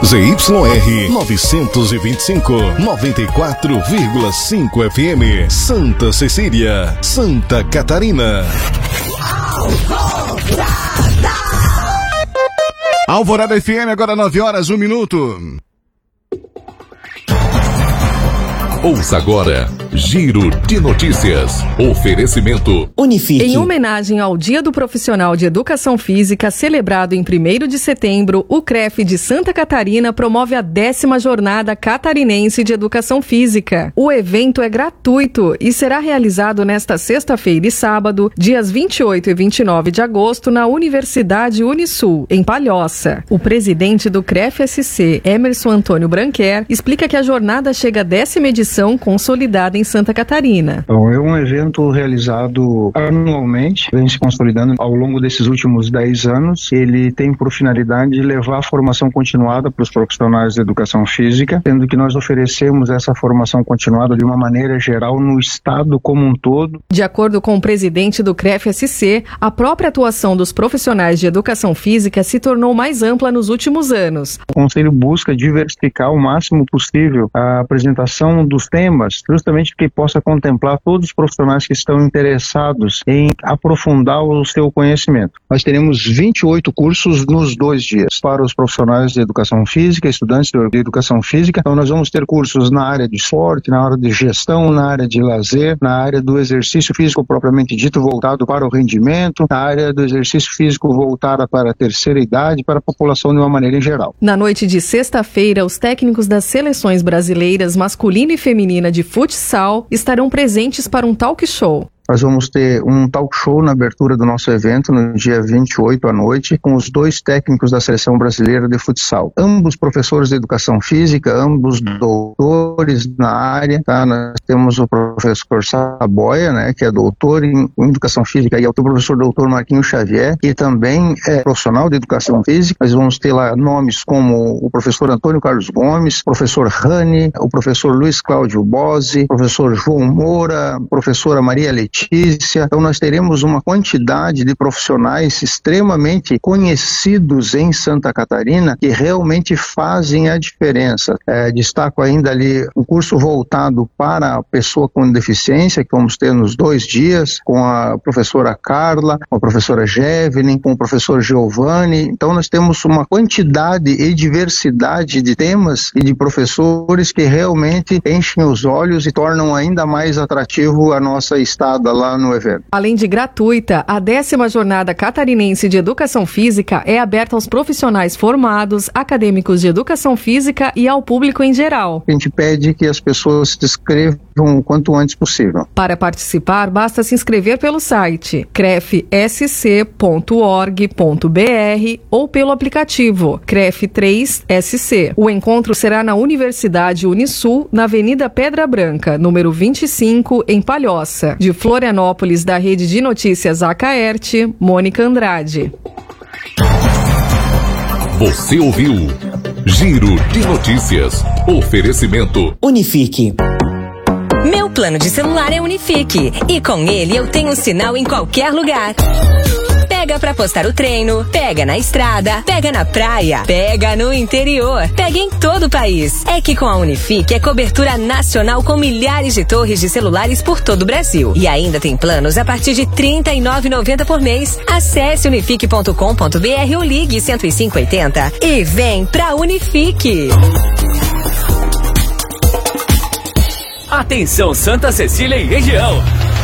ZYR 925, 94,5 FM, Santa Cecília, Santa Catarina. Alvorada FM, agora 9h01. Ouça agora, Giro de Notícias. Oferecimento Unifique. Em homenagem ao Dia do Profissional de Educação Física, celebrado em 1º de setembro, o CREF de Santa Catarina promove a 10ª Jornada Catarinense de Educação Física. O evento é gratuito e será realizado nesta sexta-feira e sábado, dias 28 e 29 de agosto, na Universidade Unisul, em Palhoça. O presidente do CREF-SC, Emerson Antônio Branquer, explica que a jornada chega à 10ª edição consolidada em Santa Catarina. Bom, é um evento realizado anualmente, vem se consolidando ao longo desses últimos 10 anos. Ele tem por finalidade levar a formação continuada para os profissionais de educação física, sendo que nós oferecemos essa formação continuada de uma maneira geral no estado como um todo. De acordo com o presidente do CREF-SC, a própria atuação dos profissionais de educação física se tornou mais ampla nos últimos anos. O Conselho busca diversificar o máximo possível a apresentação dos temas, justamente que possa contemplar todos os profissionais que estão interessados em aprofundar o seu conhecimento. Nós teremos 28 cursos nos 2 dias para os profissionais de educação física, estudantes de educação física. Então nós vamos ter cursos na área de esporte, na área de gestão, na área de lazer, na área do exercício físico propriamente dito, voltado para o rendimento, na área do exercício físico voltada para a terceira idade, para a população de uma maneira em geral. Na noite de sexta-feira, os técnicos das seleções brasileiras masculina e feminina de futsal estarão presentes para um talk show. Nós vamos ter um talk show na abertura do nosso evento, no dia 28 à noite, com os 2 técnicos da Seleção Brasileira de Futsal. Ambos professores de Educação Física, ambos doutores na área, tá? Nós temos o professor Saboia, né, que é doutor em Educação Física, e é o professor doutor Marquinhos Xavier, que também é profissional de Educação Física. Nós vamos ter lá nomes como o professor Antônio Carlos Gomes, professor Rani, o professor Luiz Cláudio Bose, o professor João Moura, a professora Maria Letícia. Então nós teremos uma quantidade de profissionais extremamente conhecidos em Santa Catarina que realmente fazem a diferença. Destaco ainda ali um curso voltado para a pessoa com deficiência, que vamos ter nos 2 dias, com a professora Carla, com a professora Jevelin, com o professor Giovanni. Então nós temos uma quantidade e diversidade de temas e de professores que realmente enchem os olhos e tornam ainda mais atrativo a nossa estada lá no evento. Além de gratuita, a 10ª Jornada Catarinense de Educação Física é aberta aos profissionais formados, acadêmicos de educação física e ao público em geral. A gente pede que as pessoas se inscrevam o quanto antes possível. Para participar, basta se inscrever pelo site crefsc.org.br ou pelo aplicativo CREF3SC. O encontro será na Universidade Unisul, na Avenida Pedra Branca, número 25, em Palhoça. De Florianópolis, da Rede de Notícias Acaerte, Mônica Andrade. Você ouviu Giro de Notícias. Oferecimento Unifique. Meu plano de celular é Unifique e com ele eu tenho sinal em qualquer lugar. Pega pra postar o treino, pega na estrada, pega na praia, pega no interior, pega em todo o país. É que com a Unifique é cobertura nacional com milhares de torres de celulares por todo o Brasil. E ainda tem planos a partir de R$ 39,90 por mês. Acesse unifique.com.br ou ligue 10580 e vem pra Unifique. Atenção Santa Cecília e região!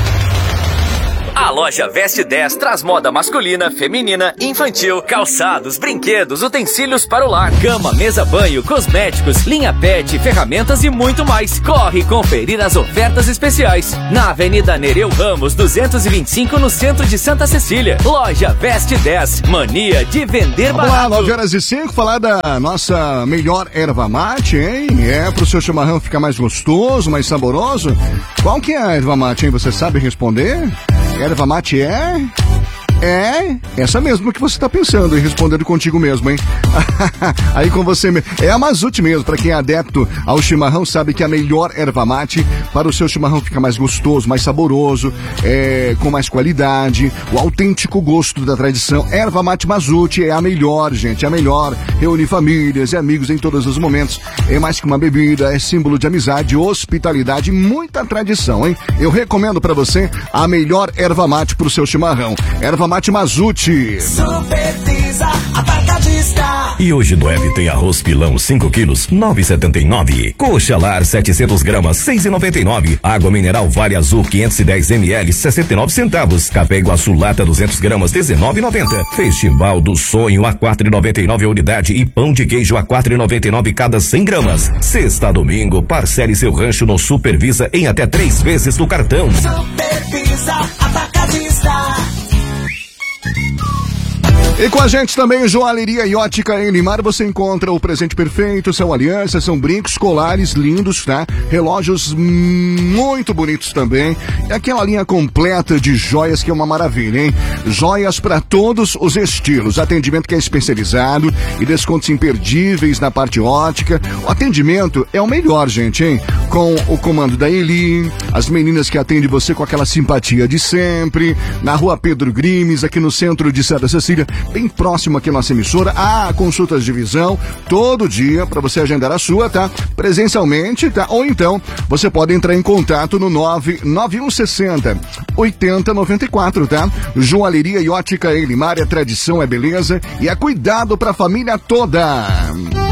A loja Veste 10 traz moda masculina, feminina, infantil, calçados, brinquedos, utensílios para o lar, cama, mesa, banho, cosméticos, linha pet, ferramentas e muito mais. Corre conferir as ofertas especiais. Na Avenida Nereu Ramos, 225, no centro de Santa Cecília. Loja Veste 10, mania de vender barato. Olá, 9h05, falar da nossa melhor erva mate, hein? É pro seu chimarrão ficar mais gostoso, mais saboroso. Qual que é a erva mate, hein? Você sabe responder? Erva mate é É essa mesmo que você tá pensando e respondendo contigo mesmo, hein? Aí com você mesmo. É a Mazute mesmo, pra quem é adepto ao chimarrão, sabe que a melhor erva mate para o seu chimarrão ficar mais gostoso, mais saboroso, com mais qualidade, o autêntico gosto da tradição. Erva mate Mazute é a melhor, gente, é a melhor. Reúne famílias e amigos em todos os momentos. É mais que uma bebida, é símbolo de amizade, hospitalidade, muita tradição, hein? Eu recomendo pra você a melhor erva mate pro seu chimarrão. Erva mate Mazute. Super Pisa Atacadista. E hoje no Eve tem arroz pilão 5 quilos, 9,79. Coxa lar 700 gramas, 6,99. Água mineral Vale Azul 510 ml, 69 centavos. Café Iguaçu lata 200 gramas, 19,90. Festival do Sonho a 4,99 a unidade e pão de queijo a 4,99 cada 100 gramas. Sexta a domingo, parcele seu rancho no Supervisa em até 3 vezes no cartão. Supervisa Atacadista. E com a gente também, Joalheria e Ótica em Limar, você encontra o presente perfeito, são alianças, são brincos, colares lindos, tá? Relógios muito bonitos também. E aquela linha completa de joias que é uma maravilha, hein? Joias para todos os estilos, atendimento que é especializado e descontos imperdíveis na parte ótica. O atendimento é o melhor, gente, hein? Com o comando da Eli, as meninas que atendem você com aquela simpatia de sempre, na Rua Pedro Grimes, aqui no centro de Santa Cecília, bem próximo aqui à nossa emissora. Consultas de visão todo dia para você agendar a sua, tá? Presencialmente, tá? Ou então você pode entrar em contato no 99160 8094, tá? Joalheria e Ótica em Limar, é tradição, é beleza e é cuidado para a família toda.